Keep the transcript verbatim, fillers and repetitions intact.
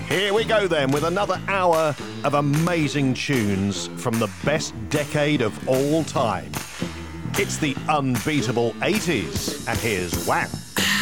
Here we go then with another hour of amazing tunes from the best decade of all time. It's the unbeatable eighties, and here's Wham!